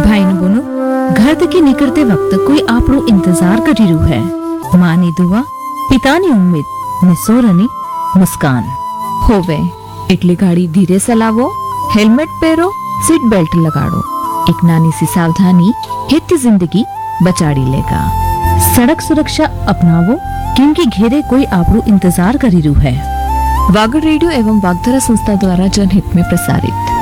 ભાઈ બોનો ઘર થકી નીકળતે વખત કોઈ આપણો ઇંતજાર કરી રહ્યું है। માની દુઆ, પિતાની ઉમ્મીદ ને સોરની મુસ્કાન હોવે એટલે ગાડી ધીરે ચલાવો, હેલ્મેટ પહેરો, सीट बेल्ट लगाड़ो। एक नानी सी सावधानी हित जिंदगी बचाड़ी लेगा। सड़क सुरक्षा अपनावो क्योंकि घेरे कोई आपरू इंतजार करी रू है। वागड़ रेडियो एवं वागधरा संस्था द्वारा जनहित में प्रसारित।